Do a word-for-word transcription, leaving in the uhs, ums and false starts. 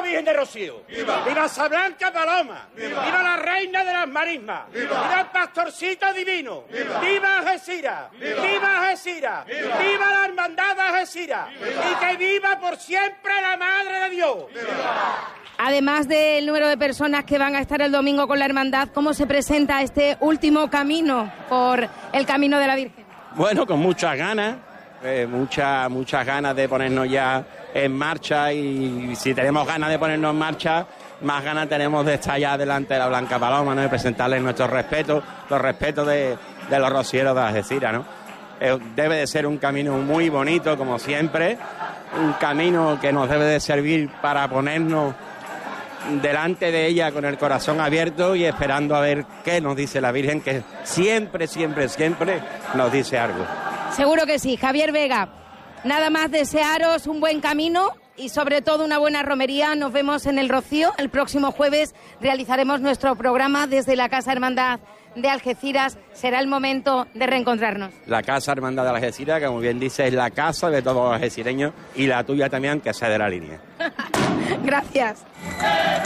Virgen de Rocío! ¡Viva! ¡Viva Sa Blanca Paloma! ¡Viva! ¡Viva la Reina de las Marismas! ¡Viva! ¡Viva el Pastorcito Divino! ¡Viva! ¡Viva Algeciras! ¡Viva! ¡Viva Algeciras! ¡Viva! ¡Viva la Hermandad de Algeciras! ¡Y que viva por siempre la Madre de Dios! ¡Viva! Además del número de personas que van a estar el domingo con la hermandad, ¿cómo se presenta este último camino por el Camino de la Virgen? Bueno, con muchas ganas, eh, muchas muchas ganas de ponernos ya en marcha, y si tenemos ganas de ponernos en marcha, más ganas tenemos de estar ya delante de la Blanca Paloma, ¿no? De presentarles nuestros respetos, los respetos de, de los rocieros de Algeciras, ¿no? Eh, debe de ser un camino muy bonito, como siempre, un camino que nos debe de servir para ponernos delante de ella con el corazón abierto y esperando a ver qué nos dice la Virgen, que siempre, siempre, siempre nos dice algo. Seguro que sí. Javier Vega, nada más desearos un buen camino y sobre todo una buena romería. Nos vemos en el Rocío. El próximo jueves realizaremos nuestro programa desde la Casa Hermandad de Algeciras. Será el momento de reencontrarnos. La Casa Hermandad de Algeciras, que como bien dice, es la casa de todos los algecireños, y la tuya también, que sea de la línea. Gracias.